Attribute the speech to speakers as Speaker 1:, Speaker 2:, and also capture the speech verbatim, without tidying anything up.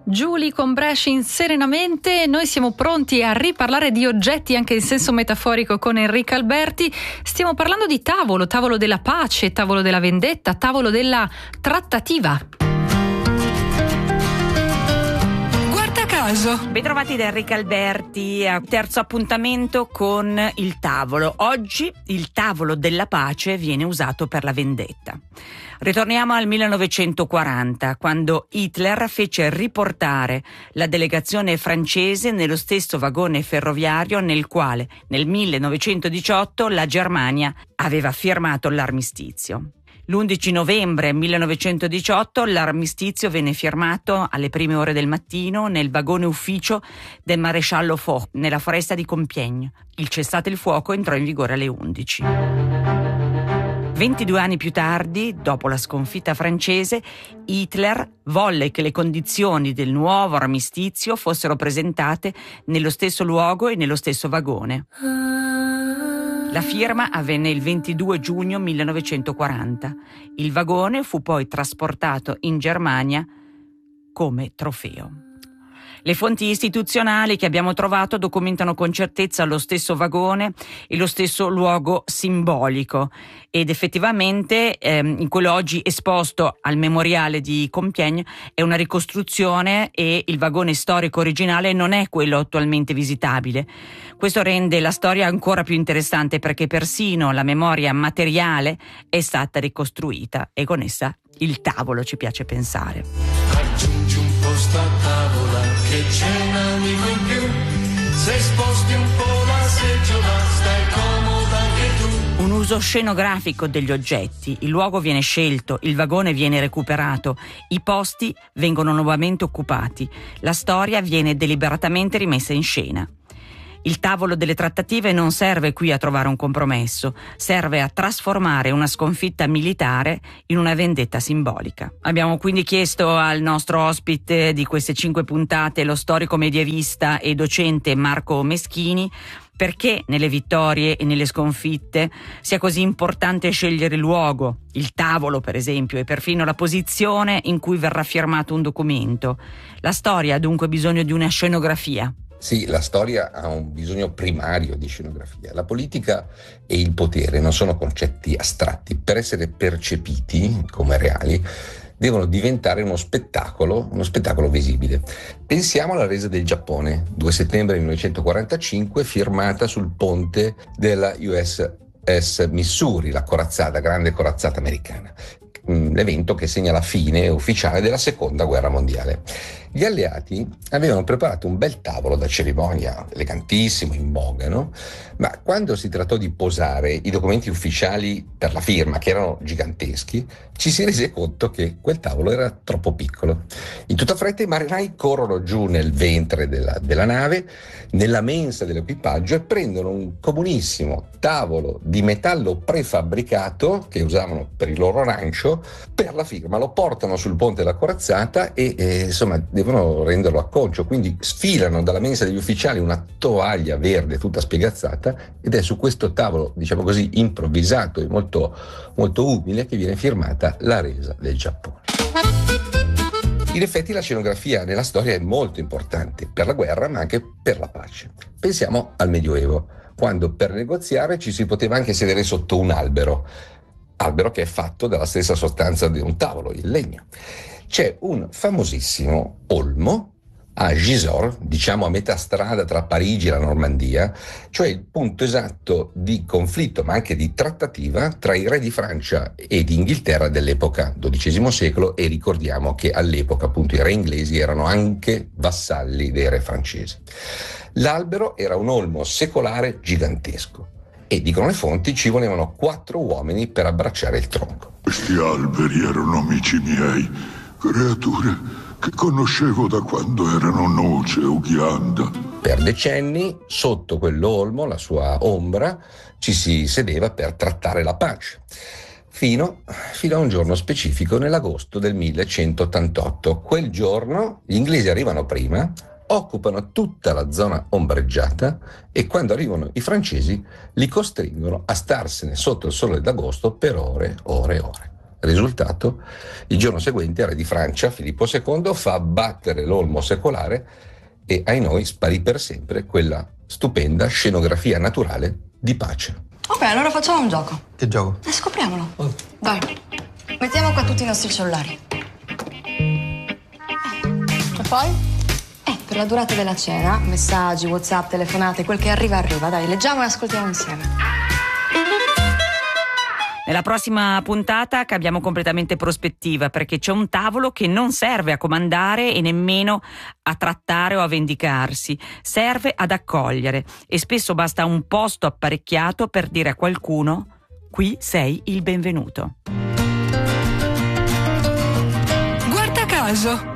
Speaker 1: Giulia con Brescia serenamente. Noi siamo pronti a riparlare di oggetti anche in senso metaforico con Enrica Alberti. Stiamo parlando di tavolo, tavolo della pace, tavolo della vendetta, tavolo della trattativa. Guarda caso.
Speaker 2: Bentrovati da Enrica Alberti, terzo appuntamento con il tavolo. Oggi il tavolo della pace viene usato per la vendetta. Ritorniamo al millenovecentoquaranta, quando Hitler fece riportare la delegazione francese nello stesso vagone ferroviario nel quale nel millenovecentodiciotto la Germania aveva firmato l'armistizio. L'undici novembre millenovecentodiciotto l'armistizio venne firmato alle prime ore del mattino nel vagone ufficio del maresciallo Foch nella foresta di Compiègne. Il cessate il fuoco entrò in vigore alle undici. ventidue anni più tardi, dopo la sconfitta francese, Hitler volle che le condizioni del nuovo armistizio fossero presentate nello stesso luogo e nello stesso vagone. La firma avvenne il ventidue giugno millenovecentoquaranta. Il vagone fu poi trasportato in Germania come trofeo. Le fonti istituzionali che abbiamo trovato documentano con certezza lo stesso vagone e lo stesso luogo simbolico ed effettivamente ehm, in quello oggi esposto al memoriale di Compiègne è una ricostruzione e il vagone storico originale non è quello attualmente visitabile. Questo rende la storia ancora più interessante perché persino la memoria materiale è stata ricostruita e con essa il tavolo ci piace pensare.
Speaker 3: Aggiungi un posto a tavola che c'è un amico in più, se sposti un po' la seggiola stai comoda anche tu.
Speaker 2: Un uso scenografico degli oggetti, il luogo viene scelto, il vagone viene recuperato, i posti vengono nuovamente occupati, la storia viene deliberatamente rimessa in scena. Il tavolo delle trattative non serve qui a trovare un compromesso, serve a trasformare una sconfitta militare in una vendetta simbolica. Abbiamo quindi chiesto al nostro ospite di queste cinque puntate, lo storico medievista e docente Marco Meschini, perché nelle vittorie e nelle sconfitte sia così importante scegliere il luogo, il tavolo per esempio, e perfino la posizione in cui verrà firmato un documento. La storia ha dunque bisogno di una scenografia.
Speaker 4: Sì, la storia ha un bisogno primario di scenografia. La politica e il potere non sono concetti astratti. Per essere percepiti come reali, devono diventare uno spettacolo, uno spettacolo visibile. Pensiamo alla resa del Giappone, due settembre millenovecentoquarantacinque, firmata sul ponte della U S S Missouri, la corazzata, grande corazzata americana. L'evento che segna la fine ufficiale della seconda guerra mondiale. Gli alleati avevano preparato un bel tavolo da cerimonia, elegantissimo, in boga, no? Ma quando si trattò di posare i documenti ufficiali per la firma, che erano giganteschi, ci si rese conto che quel tavolo era troppo piccolo. In tutta fretta i marinai corrono giù nel ventre della, della nave, nella mensa dell'equipaggio, e prendono un comunissimo tavolo di metallo prefabbricato che usavano per il loro rancio per la firma. Lo portano sul ponte della corazzata e, e insomma devono renderlo acconcio, quindi sfilano dalla mensa degli ufficiali una tovaglia verde tutta spiegazzata ed è su questo tavolo, diciamo così, improvvisato e molto, molto umile che viene firmata la resa del Giappone. In effetti la scenografia nella storia è molto importante per la guerra ma anche per la pace. Pensiamo al Medioevo, quando per negoziare ci si poteva anche sedere sotto un albero, albero che è fatto dalla stessa sostanza di un tavolo, il legno. C'è un famosissimo olmo a Gisors, diciamo a metà strada tra Parigi e la Normandia, cioè il punto esatto di conflitto ma anche di trattativa tra i re di Francia e di Inghilterra dell'epoca dodicesimo secolo, e ricordiamo che all'epoca appunto i re inglesi erano anche vassalli dei re francesi. L'albero era un olmo secolare gigantesco e, dicono le fonti, ci volevano quattro uomini per abbracciare il tronco.
Speaker 3: Questi alberi erano amici miei, creature che conoscevo da quando erano noce o ghianda.
Speaker 4: Per decenni, sotto quell'olmo, la sua ombra, ci si sedeva per trattare la pace. Fino, fino a un giorno specifico nell'agosto del millecentottantotto. Quel giorno gli inglesi arrivano prima, occupano tutta la zona ombreggiata e quando arrivano i francesi li costringono a starsene sotto il sole d'agosto per ore, ore, ore. Risultato, il giorno seguente, re di Francia, Filippo secondo, fa battere l'olmo secolare e ai noi sparì per sempre quella stupenda scenografia naturale di pace.
Speaker 5: Ok, allora facciamo un gioco.
Speaker 6: Che gioco?
Speaker 5: E scopriamolo. Oh. Dai, mettiamo qua tutti i nostri cellulari. Eh. E poi? Eh, per la durata della cena, messaggi, WhatsApp, telefonate, quel che arriva arriva. Dai, leggiamo e ascoltiamo insieme.
Speaker 2: Nella prossima puntata cambiamo completamente prospettiva, perché c'è un tavolo che non serve a comandare e nemmeno a trattare o a vendicarsi, serve ad accogliere, e spesso basta un posto apparecchiato per dire a qualcuno: qui sei il benvenuto.
Speaker 7: Guarda caso,